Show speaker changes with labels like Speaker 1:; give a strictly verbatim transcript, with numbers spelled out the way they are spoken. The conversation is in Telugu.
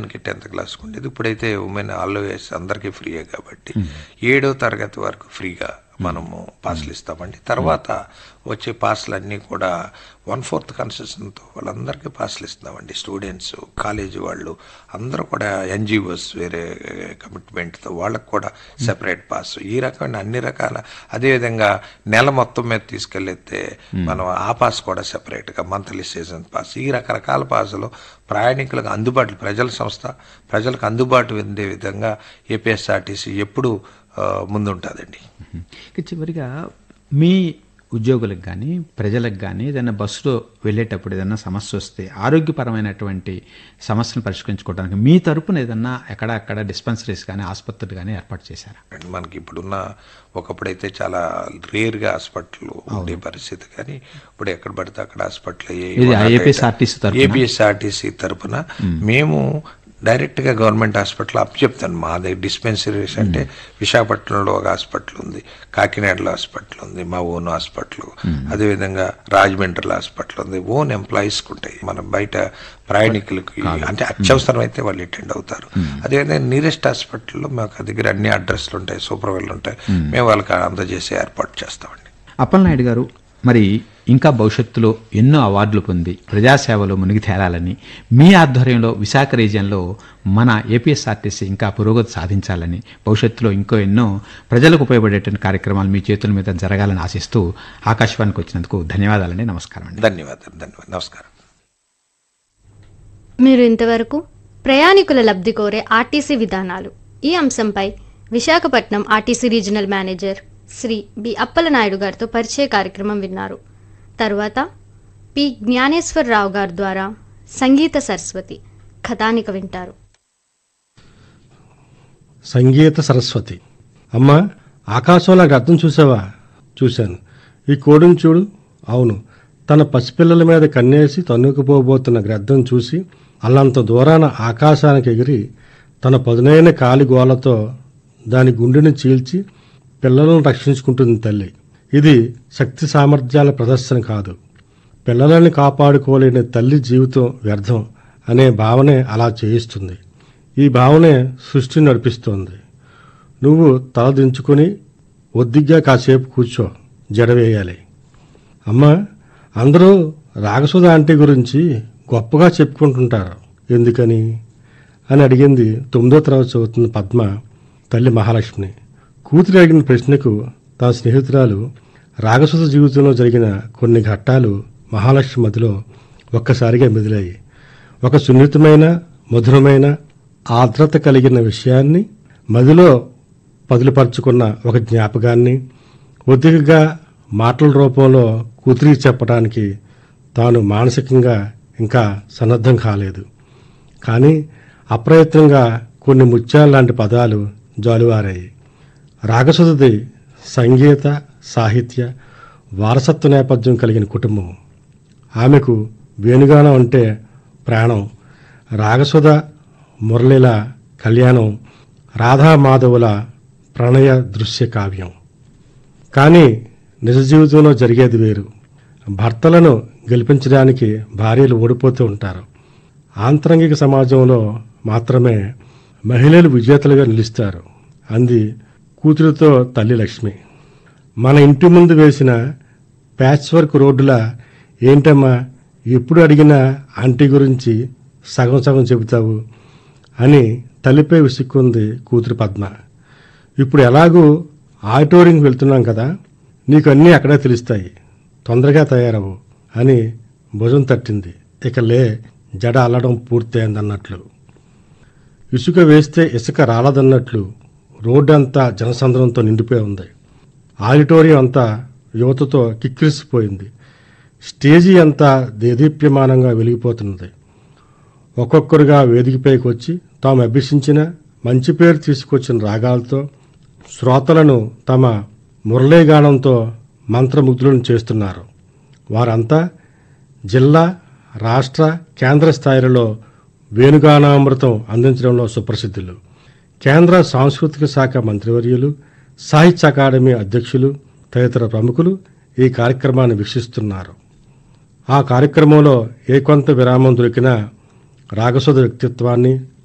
Speaker 1: ఉమెన్కి టెన్త్ క్లాస్కి ఉండేది. ఇప్పుడైతే ఉమెన్ ఆల్వేస్ అందరికీ ఫ్రీయే కాబట్టి ఏడో తరగతి వరకు ఫ్రీగా మనము పాసులు ఇస్తామండి. తర్వాత వచ్చే పాసులన్నీ కూడా వన్ ఫోర్త్ కన్సెషన్తో వాళ్ళందరికీ పాసులు ఇస్తున్నామండి. స్టూడెంట్స్, కాలేజీ వాళ్ళు అందరూ కూడా ఎన్జిఓస్ వేరే కమిట్మెంట్తో వాళ్ళకు కూడా సెపరేట్ పాస్, ఈ రకమైన అన్ని రకాల. అదేవిధంగా నెల మొత్తం మీద తీసుకెళ్ళితే మనం ఆ పాస్ కూడా సెపరేట్గా మంత్లీ సీజన్ పాస్, ఈ రకరకాల పాసులు ప్రయాణికులకు అందుబాటులో, ప్రజల సంస్థ ప్రజలకు అందుబాటు ఉండే విధంగా ఏపీఎస్ఆర్టీసీ ఎప్పుడు ముందుంటుందండి.
Speaker 2: చివరిగా మీ ఉద్యోగులకు కానీ ప్రజలకు కానీ ఏదైనా బస్సులో వెళ్ళేటప్పుడు ఏదైనా సమస్య వస్తే ఆరోగ్యపరమైనటువంటి సమస్యను పరిష్కరించుకోవడానికి మీ తరపున ఏదన్నా ఎక్కడక్కడ డిస్పెన్సరీస్ కానీ ఆసుపత్రులు కానీ ఏర్పాటు చేశారా?
Speaker 1: మనకి ఇప్పుడున్న ఒకప్పుడైతే చాలా రేర్గా హాస్పిటల్ ఉండే పరిస్థితి, కానీ ఇప్పుడు ఎక్కడ పడితే అక్కడ హాస్పిటల్ ఏపీఎస్ఆర్టీసీ తరపున మేము డైరెక్ట్గా గవర్నమెంట్ హాస్పిటల్ అప్ చెప్తాను. మా దగ్గర డిస్పెన్సరీస్ అంటే విశాఖపట్నంలో ఒక హాస్పిటల్ ఉంది, కాకినాడలో హాస్పిటల్ ఉంది, మా ఓన్ హాస్పిటల్, అదేవిధంగా రాజమండ్రిలో హాస్పిటల్ ఉంది. ఓన్ ఎంప్లాయీస్కి ఉంటాయి. మనం బయట ప్రయాణికులకి అంటే అత్యవసరం అయితే వాళ్ళు అటెండ్ అవుతారు. అదేవిధంగా నియరెస్ట్ హాస్పిటల్లో మాకు దగ్గర అన్ని అడ్రస్లు ఉంటాయి, సూపర్వైజర్లు ఉంటాయి, మేము వాళ్ళకి అందజేసే ఏర్పాటు చేస్తామండి.
Speaker 2: అప్పలనాయుడు గారు, మరి ఇంకా భవిష్యత్తులో ఎన్నో అవార్డులు పొంది ప్రజాసేవలో మునిగి తేలాలని, మీ ఆధ్వర్యంలో విశాఖ రీజియన్లో మన ఏపీఎస్ఆర్టీసీ ఇంకా పురోగతి సాధించాలని, భవిష్యత్తులో ఇంకో ఎన్నో ప్రజలకు ఉపయోగపడేటువంటి కార్యక్రమాలు మీ చేతుల మీద జరగాలని ఆశిస్తూ ఆకాశవాణికి వచ్చినందుకు ధన్యవాదాలండి. నమస్కారం అండి.
Speaker 1: ధన్యవాదాలు. ధన్యవాదాలు. నమస్కారం.
Speaker 3: మీరు ఇంతవరకు ప్రయాణికుల లబ్ధి కోరే ఆర్టీసీ విధానాలు ఈ అంశంపై Visakhapatnam RTC regional manager Shri B Appalanaidu గారితో పరిచయ కార్యక్రమం విన్నారు. తరువాత పి జ్ఞానేశ్వరరావు గారి ద్వారా సంగీత సరస్వతి కథానిక వింటారు.
Speaker 4: సంగీత సరస్వతి. అమ్మా, ఆకాశంలో అర్థం చూసావా? చూశాను. ఈ కోడిని చూడు. అవును, తన పసిపిల్లల మీద కన్నేసి తన్నుకుపోబోతున్న గ్రద్దం చూసి అల్లంత దూరాన ఆకాశానికి ఎగిరి తన పదునైన కాలి గోలతో దాని గుండెని చీల్చి పిల్లలను రక్షించుకుంటుంది తల్లి. ఇది శక్తి సామర్థ్యాల ప్రదర్శన కాదు. పిల్లలని కాపాడుకోలేని తల్లి జీవితం వ్యర్థం అనే భావనే అలా చేయిస్తుంది. ఈ భావనే సృష్టిని నడిపిస్తోంది. నువ్వు తల దించుకొని ఒద్దిగ్గా కాసేపు కూర్చో, జడవేయాలి. అమ్మా, అందరూ రాగసుధ ఆంటీ గురించి గొప్పగా చెప్పుకుంటుంటారు, ఎందుకని అని అడిగింది తొమ్మిదో తరగతి చదువుతున్న పద్మ తల్లి మహాలక్ష్మిని. కూతురు అడిగిన ప్రశ్నకు తన స్నేహితురాలు రాగసుధ జీవితంలో జరిగిన కొన్ని ఘట్టాలు మహాలక్ష్మి మదిలో ఒక్కసారిగా మెదిలాయి. ఒక సున్నితమైన, మధురమైన, ఆర్ద్రత కలిగిన విషయాన్ని మదిలో పదులుపరుచుకున్న ఒక జ్ఞాపకాన్ని ఒద్దికగా మాటల రూపంలో కూతురికి చెప్పడానికి తాను మానసికంగా ఇంకా సన్నద్ధం కాలేదు. కానీ అప్రయత్నంగా కొన్ని ముత్యాల లాంటి పదాలు జాలువారాయి. రాగసుధది సంగీత, సాహిత్య, వారసత్వ నేపథ్యం కలిగిన కుటుంబం. ఆమెకు వేణుగానం అంటే ప్రాణం. రాగసుధ మురళిల కళ్యాణం రాధామాధవుల ప్రణయ దృశ్య కావ్యం. కానీ నిజ జీవితంలో జరిగేది వేరు. భర్తలను గెలిపించడానికి భార్యలు ఓడిపోతూ ఉంటారు. ఆంతరంగిక సమాజంలో మాత్రమే మహిళలు విజేతలుగా నిలుస్తారు అంది కూతురితో తల్లి లక్ష్మి. మన ఇంటి ముందు వేసిన ప్యాచ్ వర్క్ రోడ్డులా ఏంటమ్మా ఎప్పుడు అడిగినా ఆంటీ గురించి సగం సగం చెబుతావు అని తల్లిపై విసుక్కుంది కూతురు పద్మ. ఇప్పుడు ఎలాగూ ఆడిటోరియంకి వెళ్తున్నాం కదా, నీకు అన్నీ అక్కడే తెలుస్తాయి, తొందరగా తయారవు అని భుజం తట్టింది. ఇక లే, జడ అల్లడం పూర్తయిందన్నట్లు. ఇసుక వేస్తే ఇసుక రాలదన్నట్లు రోడ్డు అంతా జనసంద్రంతో నిండిపోయి ఉంది. ఆడిటోరియం అంతా యువతతో కిక్కిరిసిపోయింది. స్టేజీ అంతా దేదీప్యమానంగా వెలిగిపోతున్నది. ఒక్కొక్కరుగా వేదికపైకి వచ్చి తాము అభ్యసించిన మంచి పేరు తీసుకొచ్చిన రాగాలతో శ్రోతలను తమ మురళీగానంతో మంత్రముగ్ధులను చేస్తున్నారు. వారంతా జిల్లా, రాష్ట్ర, కేంద్ర స్థాయిలలో వేణుగానామృతం అందించడంలో సుప్రసిద్ధులు. కేంద్ర సాంస్కృతిక శాఖ మంత్రివర్యులు, సాహిత్య అకాడమీ అధ్యక్షులు తదితర ప్రముఖులు ఈ కార్యక్రమాన్ని వీక్షిస్తున్నారు. ఆ కార్యక్రమంలో ఏ కొంత విరామం దొరికినా రాగసుధ వ్యక్తిత్వాన్ని,